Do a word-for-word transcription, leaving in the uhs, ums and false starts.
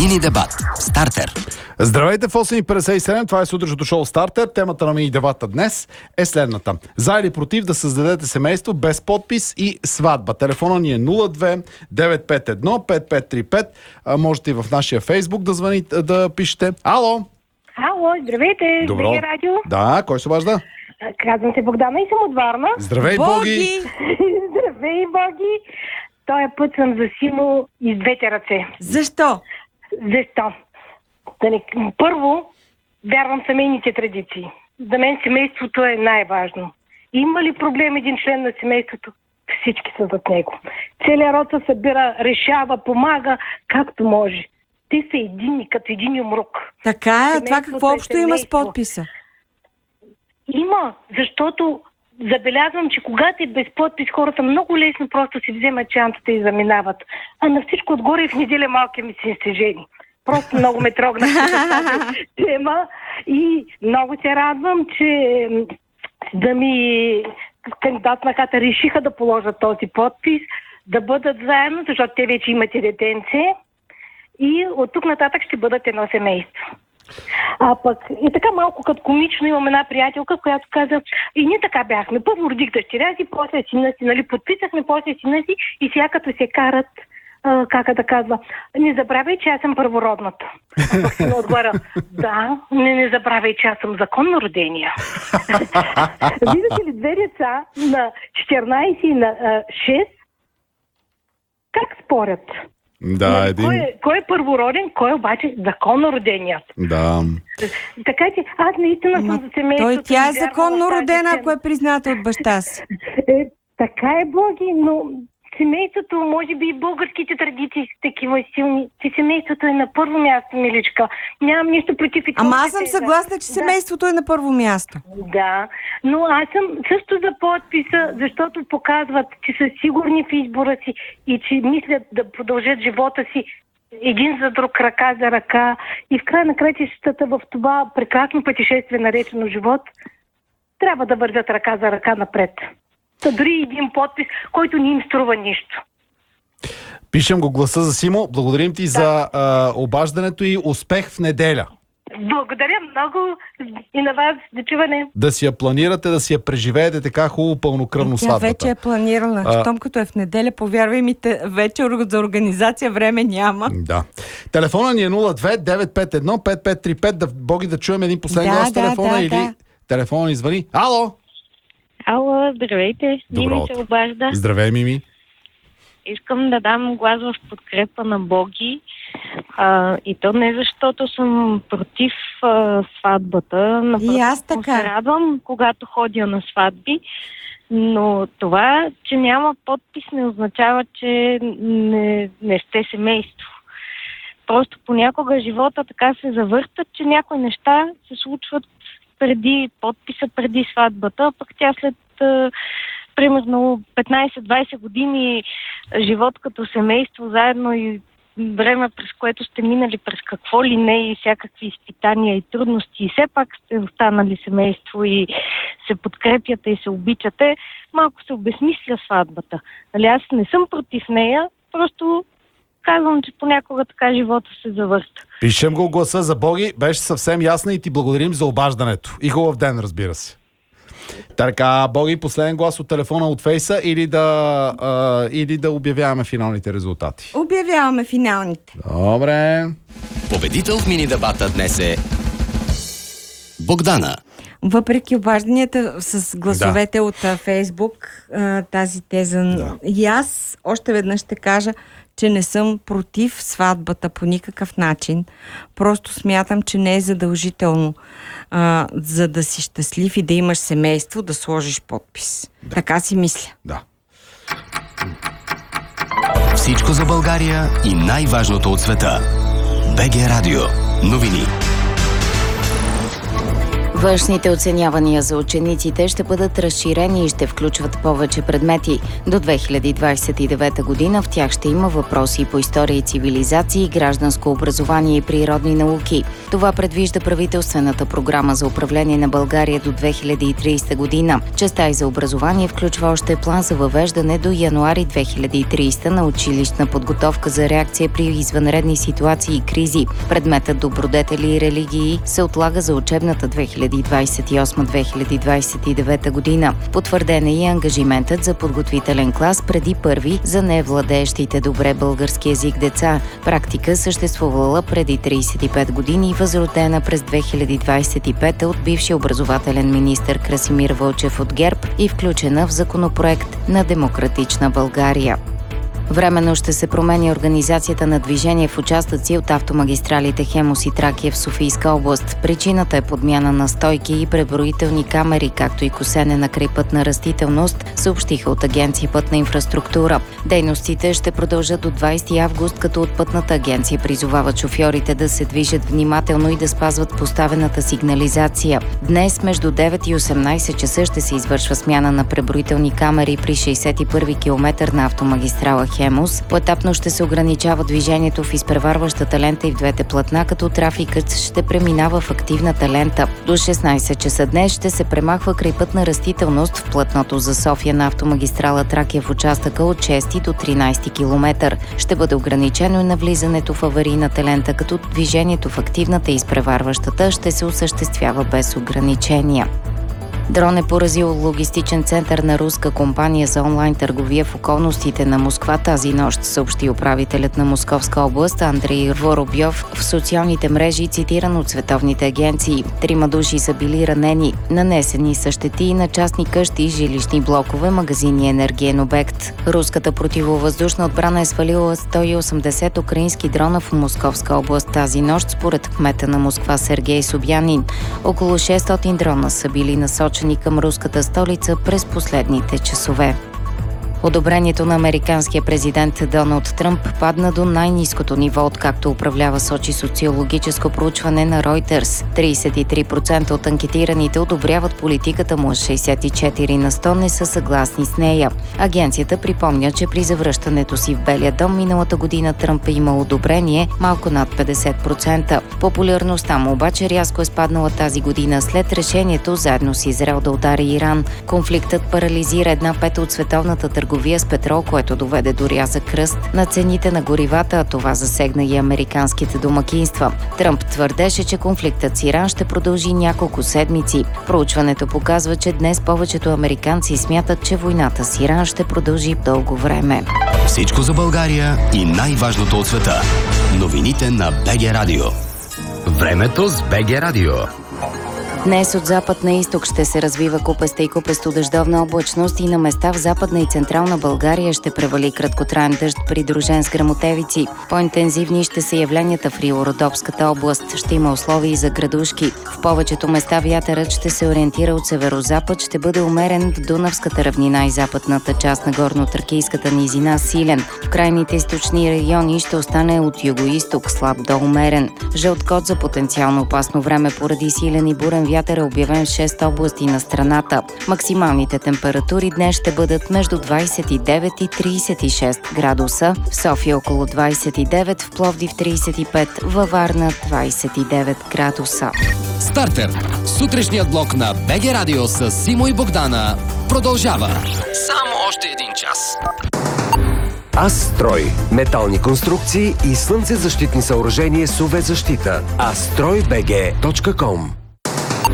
Мини дебат. Стартер. Здравейте в осем и петдесет и седем, това е сутрешното шоу Стартер. Темата на мини дебата днес е следната. За или против да създадете семейство без подпис и сватба. Телефона ни е нула две девет пет едно пет пет три пет. А, можете и в нашия Фейсбук да звоните, да пишете. Ало! Ало, здравейте! Добро. БГ Радио. Да, кой се обажда? Казвам се Богдана и съм от Варна. Здравей, Боги! Здравей, Боги! Тоя път съм за Симо и с двете ръце. Защо? Защо? Да не... Първо, вярвам в семейните традиции. За мен семейството е най-важно. Има ли проблем един член на семейството? Всички са зад него. Целият род се събира, решава, помага, както може. Те са едини, като един умрук. Така е, това Семейството какво е общо има с семейство. подписа? Има, защото забелязвам, че когато е без подпис, хората много лесно просто си вземат чантата и заминават. А на всичко отгоре в неделя малки ми се се жени. Просто много ме трогна тази тема и много се радвам, че да ми кандидат на хата решиха да положат този подпис, да бъдат заедно, защото те вече имат и детенце и от тук нататък ще бъдат едно семейство. А пък и така малко като комично имам една приятелка, която каза, и ние така бяхме. Първо родих дъщеря си, после сина си, нали, подписахме, после сина си и сега като се карат, а, как да казва, не забравяй, че аз съм първородната. А пък сина отгоре, да, не, не забравяй, че аз съм законно родения. Виждате ли две деца на четиринайсет и на а, шест, как спорят? Да, Нали, един... кой, е, кой е първороден, кой е обаче законно роденият? Да. Така че аз наистина съм за семейството. Той тя е и вярвам законно в тази родена, тема. ако е призната от баща си. Е, така е, Боги, но семейството, може би и българските традиции са такива силни, че семейството е на първо място, миличка. Нямам нищо против и това. Ама ще аз съм теза. съгласна, че семейството е на първо място. Да, но аз съм също за подписа, защото показват, че са сигурни в избора си и че мислят да продължат живота си един за друг, ръка за ръка. И в края на краищата в това прекрасно пътешествие, наречено живот, трябва да вървят ръка за ръка напред. Та дори един подпис, който не им струва нищо. Пишем го гласа за Симо. Благодарим ти да. за а, обаждането и успех в неделя. Благодаря много и на вас. До чуване. Да си я планирате, да си я преживеете така хубаво пълнокръвно Тя сватбата. вече е планирала. А... Щом като е в неделя, повярвай ми, те, вече за организация време няма. Да. Телефона ни е нула две девет пет едно пет пет три пет. Да, Боги, да чуем един последен Да, глас в да, телефона да, или да. телефона ни звъни. Ало! Ало, здравейте. Добро Мими утро. се обажда. Здравей, Мими. Искам да дам глас в подкрепа на Боги. А, и то не защото съм против а, сватбата. Напротив, И аз така. се радвам, когато ходя на сватби. Но това, че няма подпис, не означава, че не, не сте семейство. Просто понякога живота така се завърта, че някои неща се случват преди подписа, преди сватбата, пък тя след а, примерно петнайсет-двайсет години живот като семейство заедно и време, през което сте минали през какво ли не и всякакви изпитания и трудности и все пак сте останали семейство и се подкрепяте и се обичате, малко се обезмисля сватбата. Нали, аз не съм против нея, просто казвам, че понякога така живота се завърта. Пишем го гласа за Боги. Беше съвсем ясна и ти благодарим за обаждането. И хубав ден, разбира се. Така, Боги, последен глас от телефона от Фейса или да, а, или да обявяваме финалните резултати? Обявяваме финалните. Добре. Победител в мини дебата днес е Богдана. Въпреки обажданията с гласовете да. от а, Фейсбук, а, тази теза. Да. И аз още веднъж ще кажа, че не съм против сватбата по никакъв начин. Просто смятам, че не е задължително а, за да си щастлив и да имаш семейство, да сложиш подпис. Да. Така си мисля. Да. Всичко за България и най-важното от света. БГ Радио. Новини. Външните оценявания за учениците ще бъдат разширени и ще включват повече предмети. До две хиляди двадесет и девета година в тях ще има въпроси по история и цивилизации, гражданско образование и природни науки. Това предвижда правителствената програма за управление на България до две хиляди и тридесета година. Частта и за образование включва още план за въвеждане до януари две хиляди и тридесета на училищна подготовка за реакция при извънредни ситуации и кризи. Предметът добродетели и религии се отлага за учебната две хиляди двадесет и осма - две хиляди двадесет и девета година. Потвърден е и ангажиментът за подготвителен клас преди първи за невладеещите добре български език деца. Практика съществувала преди тридесет и пет години и възродена през две хиляди двадесет и пета от бившия образователен министър Красимир Вълчев от ГЕРБ и включена в законопроект на Демократична България. Временно ще се промени организацията на движение в участъци от автомагистралите Хемус и Тракия в Софийска област. Причината е подмяна на стойки и преброителни камери, както и косене на крайпътна растителност, съобщиха от Агенция Пътна инфраструктура. Дейностите ще продължат до двадесети август, като от Пътната агенция призовават шофьорите да се движат внимателно и да спазват поставената сигнализация. Днес между девет и осемнадесет часа ще се извършва смяна на преброителни камери при шейсет и първи километър на автомагистрала Хемус. Поетапно ще се ограничава движението в изпреварващата лента и в двете платна, като трафикът ще преминава в активната лента. До шестнадесет часа днес ще се премахва крайпътна растителност в платното за София на автомагистрала Тракия в участъка от шести до тринадесети километър. Ще бъде ограничено и навлизането в аварийната лента, като движението в активната и изпреварващата ще се осъществява без ограничения. Дрон е поразил логистичен център на руска компания за онлайн търговия в околностите на Москва тази нощ, съобщи управителят на Московска област Андрей Воробьов в социалните мрежи, цитиран от световните агенции. Трима души са били ранени. Нанесени са щети и на частни къщи, жилищни блокове, магазини и енергиен обект. Руската противовъздушна отбрана е свалила сто и осемдесет украински дрона в Московска област тази нощ, според кмета на Москва Сергей Собянин. Около шестстотин дрона са били насочени към руската столица през последните часове. Одобрението на американския президент Доналд Тръмп падна до най-ниското ниво, откакто управлява, сочи социологическо проучване на Reuters. тридесет и три процента от анкетираните одобряват политиката му, шейсет и четири на сто не са съгласни с нея. Агенцията припомня, че при завръщането си в Белия дом миналата година Тръмп е имал одобрение малко над петдесет процента. Популярността му обаче рязко е спаднала тази година след решението заедно с Израел да удари Иран. Конфликтът парализира една пета от световната търговия с петрол, което доведе до рязък кръст на цените на горивата, а това засегна и американските домакинства. Тръмп твърдеше, че конфликтът с Иран ще продължи няколко седмици. Проучването показва, че днес повечето американци смятат, че войната с Иран ще продължи дълго време. Всичко за България и най-важното от света. Новините на БГ Радио. Времето с БГ Радио. Днес от запад на изток ще се развива купеста и купесто-дъждовна облачност и на места в Западна и Централна България ще превали краткотраен дъжд, придружен с гръмотевици. По-интензивни ще са явленията в Рило-Родопската област. Ще има условия за градушки. В повечето места вятърът ще се ориентира от северозапад, ще бъде умерен в Дунавската равнина и западната част на горно-тракийската низина силен. В крайните източни райони ще остане от юго-исток слаб до умерен. Жълт код за потенциално опасно време поради силен и бурен вятър е обявен в шест области на страната. Максималните температури днес ще бъдат между двадесет и девет и тридесет и шест градуса. В София около двадесет и девет, в Пловдив тридесет и пет, във Варна двадесет и девет градуса. Стартер. Сутрешният блок на БГ Радио с Симо и Богдана продължава. Само още един час. Астрой. Метални конструкции и слънцезащитни съоръжения с ю ви защита. астрой би джи точка ком